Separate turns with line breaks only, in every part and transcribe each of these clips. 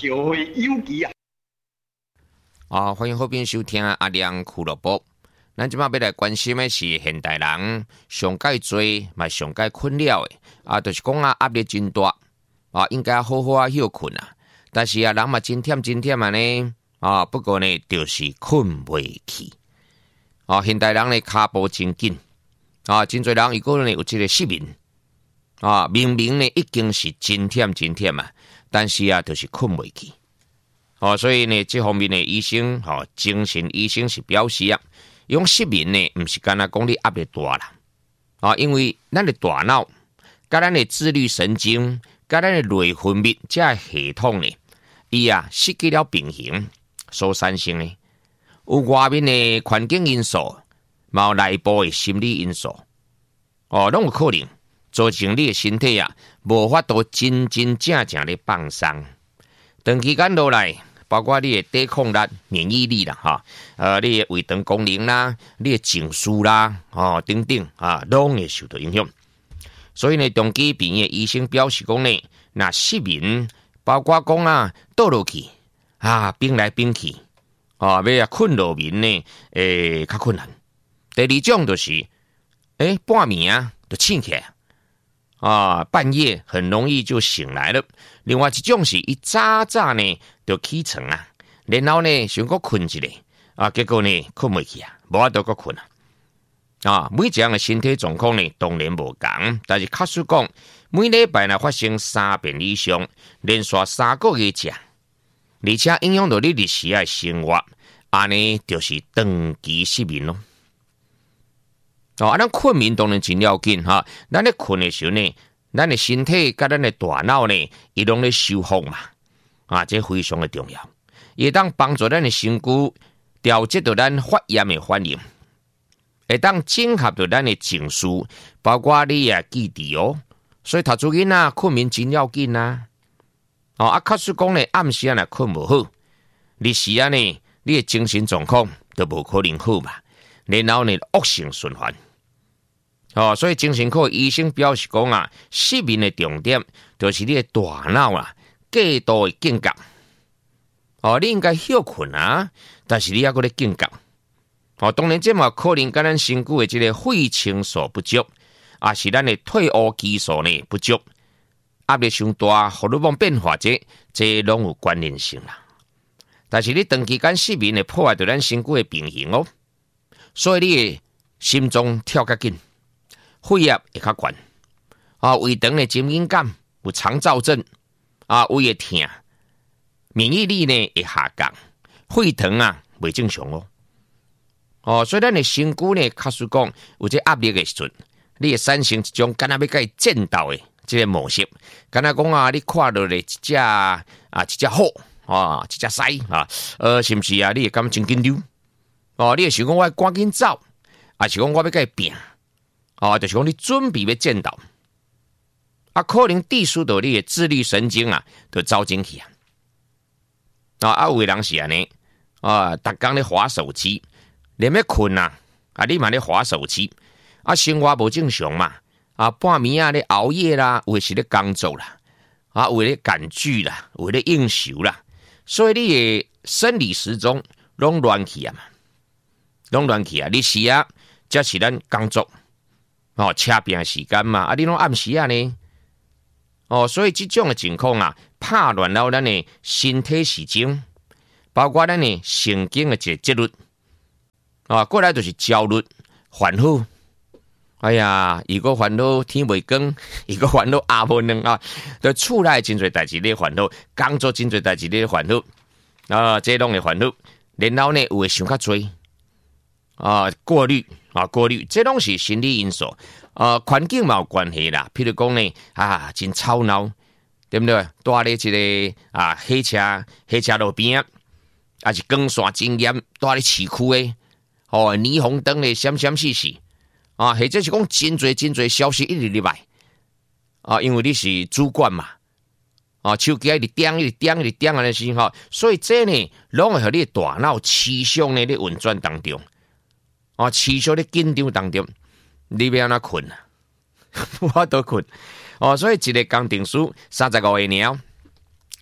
就会有机啊！
欢迎好朋友收听阿亮俱乐部。咱即马要来关心的是现代人上介多，嘛上介困扰的就是讲压力真大应该好好休困但是人嘛真忝呢不过呢，就是困袂去现代人的脚步真紧真侪人伊个呢有这个失眠明明呢已经是真忝但是就是困袂去所以呢，这方面的医生精神医生是表示用失眠呢，不是干那讲你压力大啦因为咱的大脑、甲咱的自律神经、甲咱的内分泌这系统呢，伊失去了平衡所产生的，有外面的环境因素，嘛有内部的心理因素拢有可能造成你的身体无法度真正的放松，长期间落来。包括你的抵抗力、免疫力啦，你的胃肠功能啦，你的情绪啦，等等拢会受到影响。所以呢，长期病的医生表示讲呢，那失眠，包括讲倒落去冰来冰去要困落眠呢，较困难。第二种就是半暝就醒起来半夜很容易就醒来了。另外一种是一早呢就起床然后呢想搁困一下结果呢困袂去无法度搁困每一样的身体状况呢当然无同，但是确实讲每礼拜呢发生3遍以上，连续3个月而且影响到你日时的生活，安尼就是长期失眠咯。咱困眠当然真要紧咱咧困的时候呢，咱的身体甲咱的大脑呢，伊拢咧修复嘛这非常的重要，也当帮助咱的身躯调节到咱发炎的反应，会当整合到咱的情绪，包括你记忆所以读书囡困眠真要紧确实讲呢，暗时困无好，日时呢，你的精神状况都无可能好嘛，然后呢恶性循环。所以精神科医生表示讲失眠的重点就是你的大脑过度的警觉你应该休困但是你还搁咧警觉当然这嘛可能跟咱身躯的这个血清素不足是咱的褪黑激素呢不足，压力上大，荷尔蒙变化这拢有关联性啦。但是你长期间失眠会破坏到咱身躯的平衡所以你的心脏跳较紧，血压会较悬胃肠的真敏感，有肠燥症胃会痛，免疫力呢会下降，血糖袂正常所以咱的身躯呢，确实讲有这压力的时阵，你会产生一种敢若要甲伊战斗的这个模式，敢若讲你看到咧一只好一只狮是不是你会感真紧张你会想讲我赶紧走，是讲我要甲伊拼就是讲你准备要战斗可能抵触到你的自律神经就走进去有的人是安尼逐工咧滑手机，连要困你嘛咧滑手机生活无正常嘛半暝咧熬夜啦，有的是咧工作啦有的咧赶剧啦，有的咧应酬啦，所以你的生理时钟拢乱去日时才是咱工作车拼时间嘛你拢暗时呢所以这种的情况拍乱了咱的身体时钟，包括咱的神经的这节律过来就是焦虑、烦恼。伊个烦恼天未光，伊个烦恼暗无亮就厝内真侪代志咧烦恼，工作真侪代志咧烦恼这拢会烦恼。然后呢，有会想较多过滤这拢是心理因素环境嘛有关系啦。譬如讲呢真吵闹，对不对？住咧一个火车路边是光线真严，住咧市区诶霓虹灯咧闪闪烁烁或者是讲真侪消息一直入来因为你是主管嘛手机一直点安尼时所以这呢拢会互你的大脑持续呢咧运转当中持续咧紧张当中，你要安怎困无法度困所以一个工程师35岁了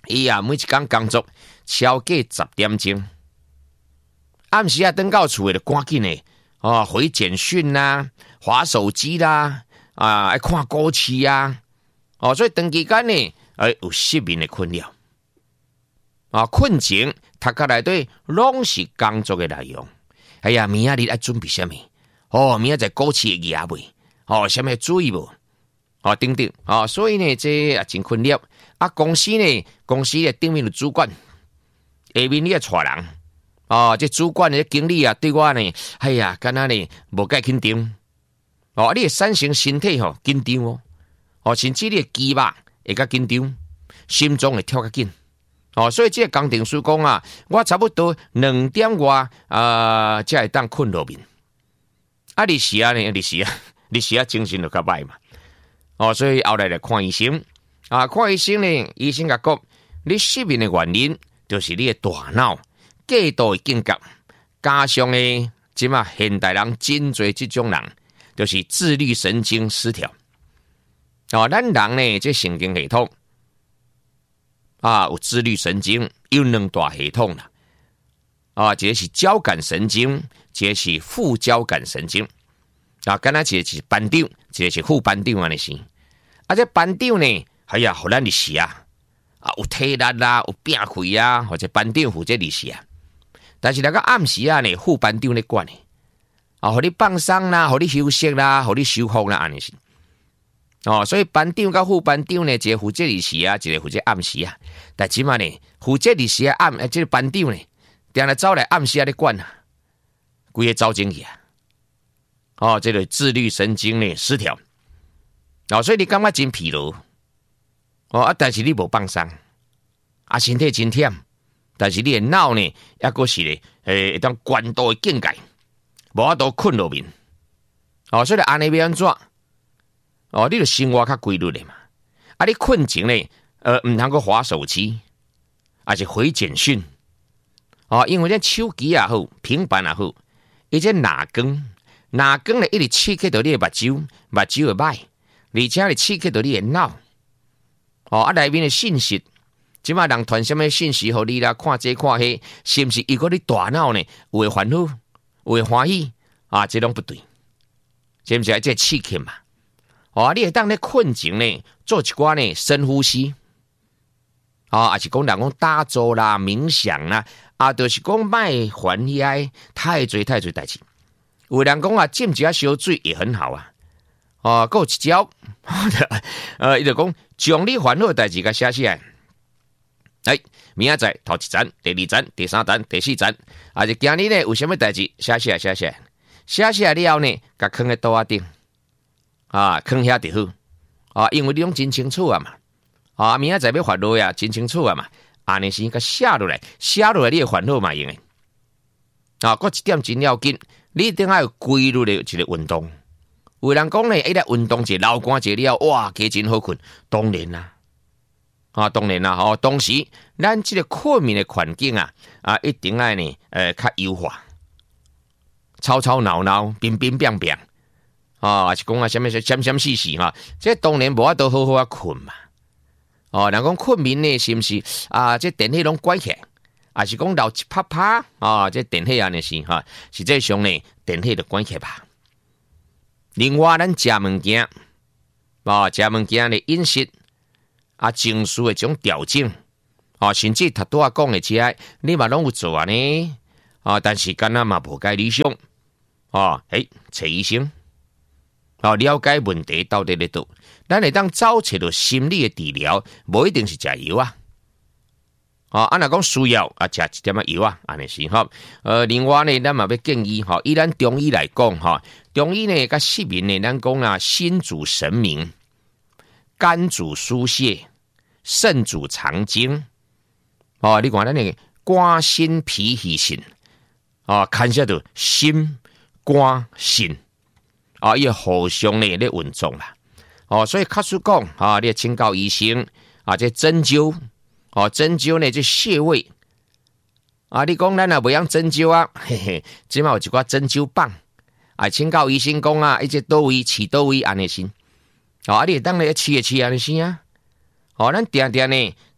伊啊每一天工作超过10点钟，暗时啊登到厝诶，就赶紧诶，回简讯啦，滑手机啦，爱看股市啊，所以长期间呢，有失眠诶困扰。困前读壳内底拢是工作诶内容。哎呀，明仔日爱准备啥物？明仔载股市会赢未？啥物注意无？等等。所以呢，这也真困扰。公司的顶面的主管，下面你也带人。这主管的经理啊，对我呢，哎呀，敢若呢无介紧张。你的产生身体紧张甚至你的肌肉会较紧张，心脏会跳较紧。所以这个工程师讲啊，我差不多2点外才会当困落眠。日时啊，精神就较歹嘛。所以后来来看医生。看医生呢，医生甲讲，你失眠的原因就是你的大脑过度的警觉，加上呢，即嘛现代人真侪这种人，就是自律神经失调。咱人呢，这神经系统。有自律神经，有2大系统啦。一个是交感神经，一个是副交感神经。敢若一个是班长，一个是副班长安尼是。这班长呢，哎呀，互咱日时有体力啦，有拼气啊，或者班长负责日时啊。但是那个暗时呢，副班长咧管互你放松啦，互你休息啦，互你修复啦，安尼是。所以班长甲副班长呢，一个负责日时啊，一个负责暗时啊。但即嘛呢，负责日时这个班长呢，定来走来暗时咧管规个走进去这个自律神经呢失调。所以你感觉真疲劳但是你无放松身体真忝，但是你的脑呢，抑个是咧会当高度的境界，无法度困落眠所以安尼要安怎？你就生活较规律的嘛。你困前呢，唔通个滑手机，还是回简讯因为这手机也好，平板也好，伊这哪光呢一直刺激到你的目睭会歹，而且会刺激到你的脑内面的信息，即马人传什么信息互你啦？看这看迄，是不是如果你大脑呢有会烦恼，有会欢喜这拢不对，是不是？这刺激嘛。你会当咧困前呢，做一寡呢深呼吸，还是讲人讲打坐啦、冥想啦，就是讲卖烦遐太多代志。有人讲浸一下烧水也很好还有一招，伊就讲将你烦恼的代志甲写起来。明仔载头一站、第2站、第3站、第4站，就今日呢有啥物代志写起来，写起来了后呢，甲放在桌仔顶。放遐就好因为你拢真清楚嘛明仔载要烦恼呀，真清楚嘛，安尼是甲写落来，你的烦恼嘛用的搁一点真要紧，你一定要有规律的一个运动。有人讲呢，一来运动一流汗一了，哇，加真好困。当然啦，同时咱这个困眠的环境一定要呢较优化，吵吵闹闹，乒乒乓乓。还是讲什么闪死这当然无法度好好困嘛。人讲困眠呢，是不是这电器拢关起来，还是讲留一拍拍这电器安尼是实际上呢，电器就关起来吧。另外，咱食物件的饮食情绪的种调整甚至头拄仔讲的这你嘛拢有做呢但是敢若嘛无介理想找医生。了解问题到底在哪，咱会当找找到心理的治疗，无一定是食药若讲需要食一点药安尼是另外呢，咱嘛要建议以咱中医来讲中医呢甲失眠呢，咱讲心主神明，肝主疏泄，肾主藏精你看咱的肝心脾肺肾看下到心肝肾伊互相呢咧运作啦所以确实讲你请教医生这针灸针灸呢这穴位你讲咱也袂晓针灸嘿嘿，即嘛有一寡针灸棒请教医生讲这倒位饲倒位安尼先你会当咧饲安尼先咱定定呢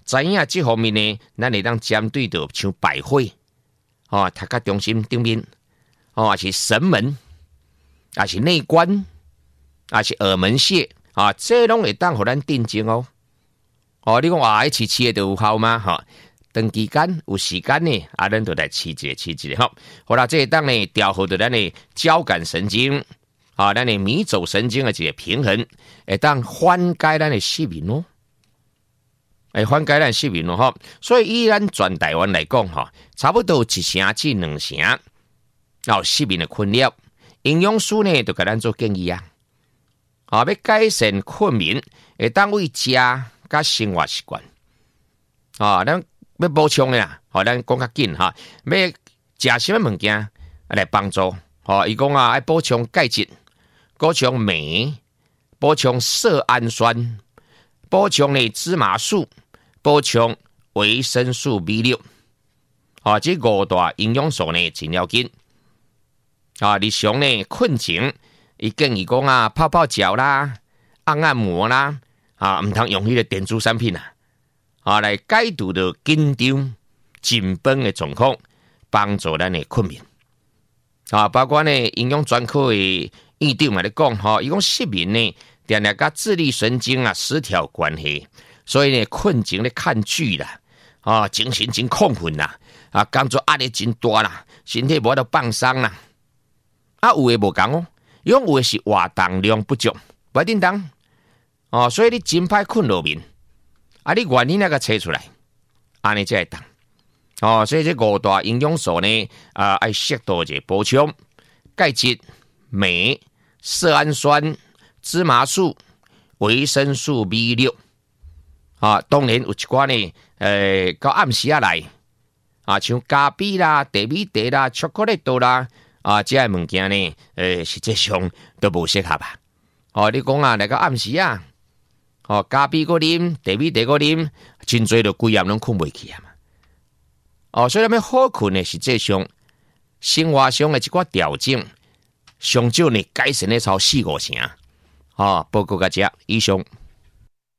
知影这方面呢，咱会当针对到像百会，读甲中心顶面，也是神门，也是内关，也是耳门穴，这拢会当互咱定睛哦。你讲一次就有效吗？长期间有时间呢，咱就来试一个。好啦，这会当呢调好到咱的交感神经，咱的迷走神经的一个平衡，会当缓解咱的失眠哦。缓解咱失眠咯，所以以咱全台湾来讲，差不多1成至2成失眠的困扰，营养师呢就给咱做建议要改善困眠，会当为食甲生活习惯，咱要补充的啦，咱讲较紧要食什么物件来帮助，伊讲要补充钙质，补充镁，补充色氨酸，补充呢芝麻素。补充维生素 B6，这5大营养素呢真要紧。日常呢困前，伊建议讲泡泡脚啦、按摩啦，唔通用迄个电子产品来解除到紧张、紧绷的状况，帮助咱的困眠。包括呢营养专科的院长嘛咧讲，伊讲失眠呢，定定甲自律神经失调关系。所以呢，困前咧看剧啦，精神真亢奋啦，工作压力真大啦，身体无法度放松啦。有诶无共哦，因为有诶是活动量不足，不叮当所以你真歹困落眠，你原因个找出来，安尼才会当。所以这5大营养素呢，要适度一个补充，钙质、镁、色氨酸、芝麻素、维生素 B6。当然有一寡呢，到暗时来，像咖啡啦、茶米茶啦、巧克力豆啦，这些物件呢，实际上都无适合吧。你讲来到暗时咖啡个啉，茶米茶个啉，真侪就规夜拢困袂去嘛。所以咱要好困呢，实际上生活上的一寡调整，上少呢改善呢超4-5成。报告大家，以上。